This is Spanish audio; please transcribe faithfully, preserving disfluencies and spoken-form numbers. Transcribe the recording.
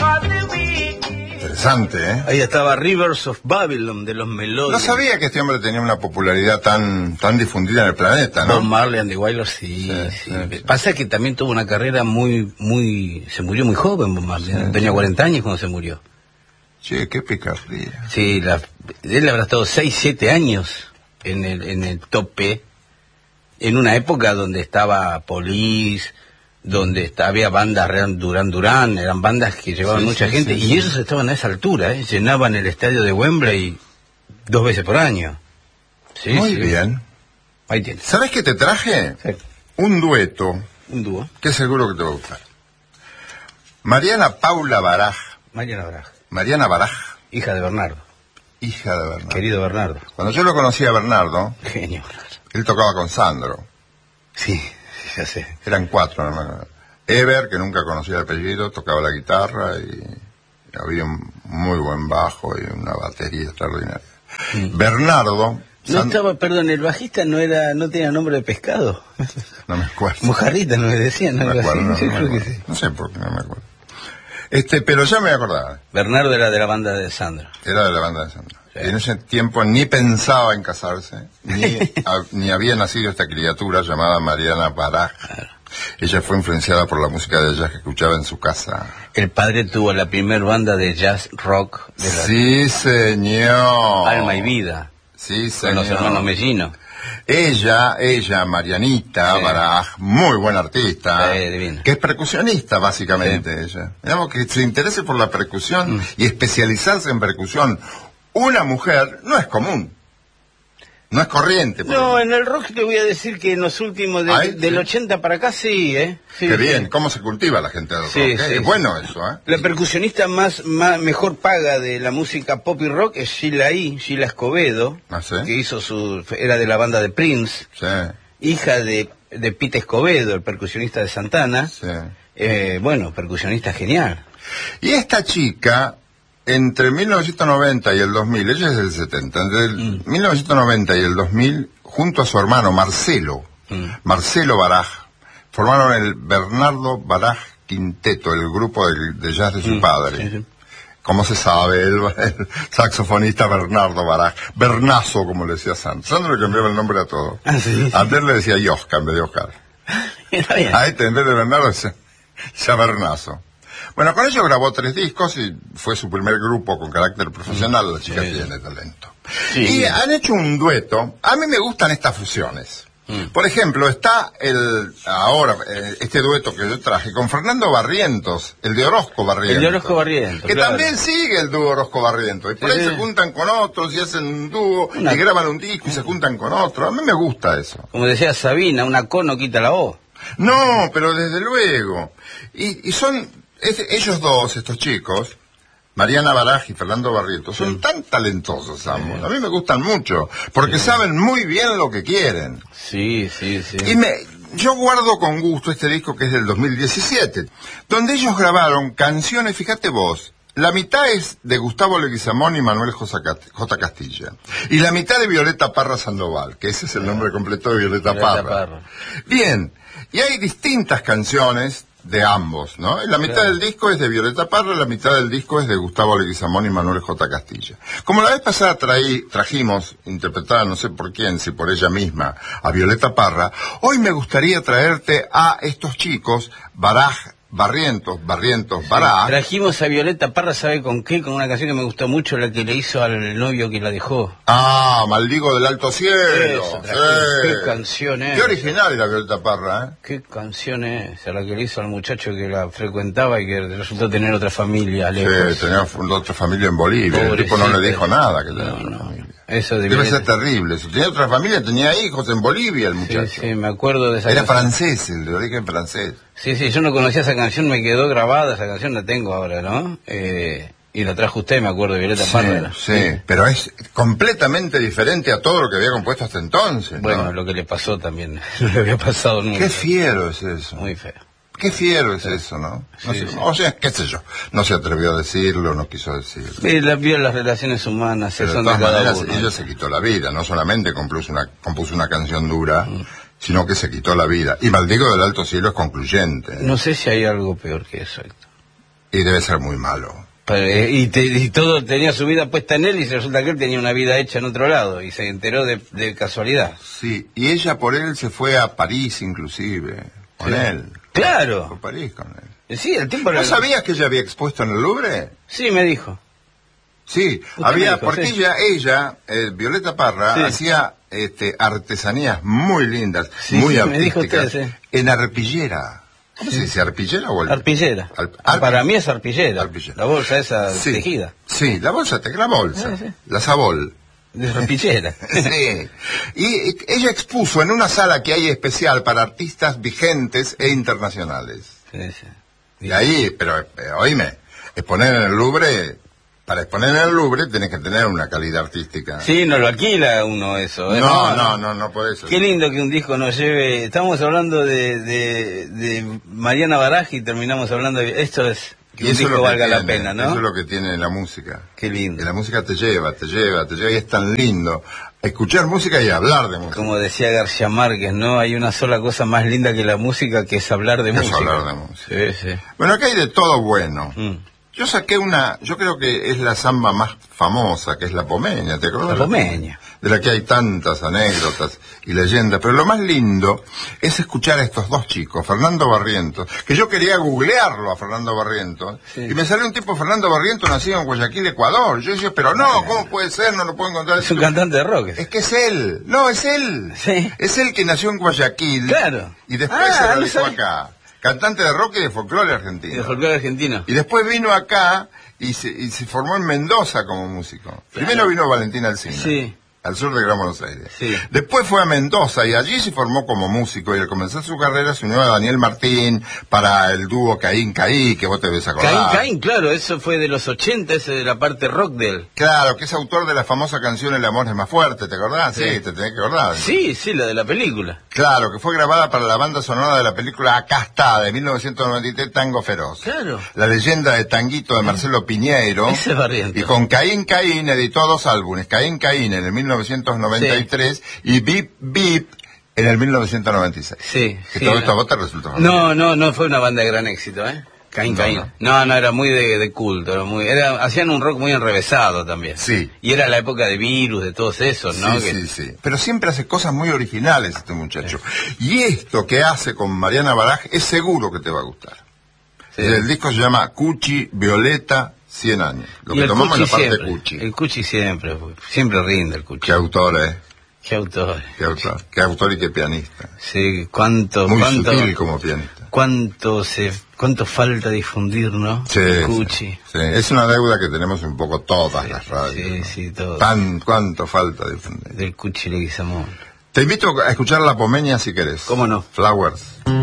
Interesante, ¿eh? Ahí estaba Rivers of Babylon de los Melodies. No sabía que este hombre tenía una popularidad tan tan difundida en el planeta, ¿no? Bob Marley and the Wailers, sí, sí, sí, sí. sí. Pasa que también tuvo una carrera muy, muy... Se murió muy joven Bob Marley, sí, tenía cuarenta años cuando se murió. Che, qué picardía. Sí, la, él habrá estado seis, siete años en el, en el tope, en una época donde estaba Police, donde está, había bandas, Duran Duran, eran bandas que llevaban sí, mucha sí, gente, sí, y sí. ellos estaban a esa altura, ¿eh? Llenaban el estadio de Wembley dos veces por año. Sí, Muy sí. bien. Ahí tienes. ¿Sabes qué te traje? Sí. Un dueto. Un dúo. Que seguro que te va a gustar. Mariana Paula Baraj. Mariana Baraj. Mariana Baraj. Hija de Bernardo. Hija de Bernardo. Querido Bernardo. Cuando yo lo conocí a Bernardo, genio. Él tocaba con Sandro. Sí, ya sé. Eran cuatro, ¿no? Ever, que nunca conocía el apellido, tocaba la guitarra y había un muy buen bajo y una batería extraordinaria. Mm. Bernardo... No Sand... estaba, perdón, el bajista no era, no tenía nombre de pescado. No me acuerdo. Mojarrita no me decían, no algo me acuerdo, así. No, Sí, no, creo me que sí. No sé por qué no me acuerdo. Este, pero ya me acordaba. Bernardo era de la banda de Sandro. Era de la banda de Sandro. Sí. En ese tiempo ni pensaba en casarse, ni, a, ni había nacido esta criatura llamada Mariana Baraj. Claro. Ella fue influenciada por la música de jazz que escuchaba en su casa. El padre tuvo la primer banda de jazz rock de la... Sí, señor. Alma y Vida. Sí, señor. Con los hermanos Mellino. Ella, ella, Marianita sí. Baraj, muy buena artista, sí, que es percusionista básicamente sí. ella. Digamos que se interese por la percusión mm. y especializarse en percusión. Una mujer no es común. No es corriente. No, en el rock te voy a decir que en los últimos, de, ¿Ay? del sí. ochenta para acá sí, ¿eh? Sí, Qué sí. bien, cómo se cultiva la gente del rock. Sí, ¿eh? sí, es sí. bueno eso, ¿eh? La percusionista más, más mejor paga de la música pop y rock es Sheila E., Sheila Escobedo, ¿Ah, sí? que hizo su, era de la banda de Prince, sí. hija de, de Pete Escobedo, el percusionista de Santana. Sí. Eh, bueno, percusionista genial. Y esta chica... Entre mil novecientos noventa y el dos mil, ella es del setenta, entre el mm. mil novecientos noventa y el dos mil, junto a su hermano Marcelo, mm. Marcelo Baraj, formaron el Bernardo Baraj Quinteto, el grupo de, de jazz de su mm. padre. Sí, sí. Como se sabe, el, el saxofonista Bernardo Baraj, Bernazo, como le decía Sandro. Sandro le cambiaba el nombre a todo. Ah, sí, sí. Antes le decía Yosca en vez de Oscar. A este, en vez de Bernardo, se llama Bernazo. Bueno, con ello grabó tres discos y fue su primer grupo con carácter profesional. La chica sí. tiene talento. Sí. Y han hecho un dueto. A mí me gustan estas fusiones. Mm. Por ejemplo, está el ahora este dueto que yo traje con Fernando Barrientos, el de Orozco Barrientos. El de Orozco Barrientos, que claro. también sigue el dúo Orozco Barrientos. Y por sí, ahí sí. se juntan con otros y hacen un dúo una... y graban un disco y se juntan con otro. A mí me gusta eso. Como decía Sabina, una co no quita la o. No, pero desde luego. Y, y son... Es, ellos dos, estos chicos, Mariana Baraj y Fernando Barrientos, son sí. tan talentosos ambos. A mí me gustan mucho, porque sí. saben muy bien lo que quieren. Sí, sí, sí. Y me, yo guardo con gusto este disco que es del dos mil diecisiete, donde ellos grabaron canciones, fíjate vos, la mitad es de Gustavo Leguizamón y Manuel J. Castilla, y la mitad de Violeta Parra Sandoval, que ese es el nombre completo de Violeta, Violeta Parra. Parra. Bien, y hay distintas canciones de ambos, ¿no? La mitad claro. del disco es de Violeta Parra, la mitad del disco es de Gustavo Leguizamón y Manuel J. Castilla. Como la vez pasada traí, trajimos, interpretada no sé por quién, si por ella misma, a Violeta Parra, hoy me gustaría traerte a estos chicos, Baraj, Barrientos, Barrientos, sí, Baraj. Trajimos a Violeta Parra, ¿sabe con qué? Con una canción que me gustó mucho, la que le hizo al novio que la dejó. Ah, Maldigo del Alto Cielo. Eso, sí. Qué canción es. Qué original era Violeta Parra, ¿eh? Qué canción es, a la que le hizo al muchacho que la frecuentaba y que resultó tener otra familia lejos. Sí, tenía otra familia en Bolivia. Pobrecita. El tipo no le dijo nada que tenía no, otra no. familia. Eso de Debe Violeta. ser terrible. Si tenía otra familia, tenía hijos en Bolivia el muchacho. Sí, sí, me acuerdo de esa Era canción. francés, el de origen francés. Sí, sí, yo no conocía esa canción, me quedó grabada, esa canción la tengo ahora, ¿no? Eh, y la trajo usted, me acuerdo, de Violeta sí, Parra. Sí, sí, pero es completamente diferente a todo lo que había compuesto hasta entonces. Bueno, ¿no? Lo que le pasó también, no le había pasado nunca. Qué fiero es eso. Muy feo. Qué fiero es eso, ¿no? no sí, sé, sí. O sea, qué sé yo, no se atrevió a decirlo, no quiso decirlo. Sí, la, vio las relaciones humanas, pero son de todas de cada maneras, uno. ella se quitó la vida, no solamente compuso una, compuso una canción dura, mm. sino que se quitó la vida. Y Maldigo del Alto Cielo es concluyente. ¿eh? No sé si hay algo peor que eso, Héctor. Y debe ser muy malo. Pero, eh, y, te, y todo tenía su vida puesta en él y resulta que él tenía una vida hecha en otro lado y se enteró de, de casualidad. Sí, y ella por él se fue a París inclusive, con Sí. él. Claro. Fue a París con él. Sí, el tiempo... ¿No era- sabías que ella había expuesto en el Louvre? Sí, me dijo. Sí, Usted había, me dijo, porque sí. ella, ella, eh, Violeta Parra, Sí. hacía este, artesanías muy lindas, Sí, muy sí, me dijo artísticas, usted, sí. en arpillera. ¿Cómo se dice, arpillera o el- Arpillera. Al- Ah, arpi- Para mí es arpillera. Arpillera. La bolsa esa Sí, tejida. sí, la bolsa, te- la bolsa, Sí, sí. la sabol. De arpillera. Sí. Y eh, ella expuso en una sala que hay especial para artistas vigentes e internacionales. Sí, sí. Y ahí, pero, eh, oíme, exponer en el Louvre, para exponer en el Louvre tenés que tener una calidad artística. Sí, no lo alquila uno eso. ¿eh? No, no, no, no por eso. Qué lindo que un disco nos lleve... Estamos hablando de, de, de Mariana Baraj y terminamos hablando de... Esto es... Que Y un eso es disco lo que valga la tiene, pena, ¿no? Eso es lo que tiene la música. Qué lindo. Que la música te lleva, te lleva, te lleva, y es tan lindo escuchar música y hablar de música. Como decía García Márquez, ¿no? Hay una sola cosa más linda que la música, que es hablar de Es música. hablar de música. Sí, sí. Bueno, acá hay de todo bueno. Mm. Yo saqué una, yo creo que es la samba más famosa, que es la Pomeña, ¿te acuerdas? La Pomeña. De la que hay tantas anécdotas y leyendas, pero lo más lindo es escuchar a estos dos chicos, Fernando Barrientos, que yo quería googlearlo a Fernando Barrientos, Sí. y me salió un tipo, Fernando Barrientos, nacido en Guayaquil, Ecuador. Yo decía, pero no, ¿cómo puede ser? No lo puedo encontrar. Es un cantante de rock. ese. Es que es él, no, es él. Sí. Es él que nació en Guayaquil. Claro. Y después Ah, se no radicó sabía. acá. Cantante de rock y de folclore De argentino. folclore argentino. Y después vino acá y se, y se formó en Mendoza como músico. Primero vino Valentín Alsina, Sí. al sur de Gran Buenos Aires. Sí. Después fue a Mendoza y allí se formó como músico, y al comenzar su carrera se unió a Daniel Martín para el dúo Caín Caí, que vos te ves acordar. Caín, Caín, claro, eso fue de los ochenta, ese de la parte rock de él. Claro, que es autor de la famosa canción El amor es más fuerte, ¿te acordás? Sí, Sí. te tenés que acordar. Sí, sí, la de la película. Claro, que fue grabada para la banda sonora de la película Acá está, de mil novecientos noventa y tres, Tango Feroz. Claro. La leyenda de Tanguito de Marcelo Piñeiro. Ese es Barrientos. Y con Caín Caín editó dos álbumes, Caín Caín en el mil novecientos noventa y tres y Bip Bip en el mil novecientos noventa y seis. Sí, Que sí. todo esto a vos te resultó. No, no, no fue una banda de gran éxito, ¿eh? Caín, No, Caín. no. No, no, era muy de, de culto, era muy, era, hacían un rock muy enrevesado también. Sí. Y era la época de Virus, de todos esos, ¿no? Sí, Que- sí, sí. Pero siempre hace cosas muy originales este muchacho. Y esto que hace con Mariana Baraj es seguro que te va a gustar. sí. El disco se llama Cuchi Violeta cien años. Lo Y que el tomamos en Cuchi la parte siempre, Cuchi. el Cuchi siempre, siempre rinde el Cuchi. Qué autor, ¿eh? Qué autor. Qué autor. Qué autor y qué pianista. Sí, cuánto, Muy cuánto, sutil como pianista. cuánto se, cuánto falta difundir, ¿no? Sí, El sí, Cuchi. sí. Es una deuda que tenemos un poco todas las radios. Sí, ¿no? sí, todo. Tan, cuánto falta difundir. Del Cuchi Leguizamón. Te invito a escuchar La Pomeña si querés. ¿Cómo no? Flowers.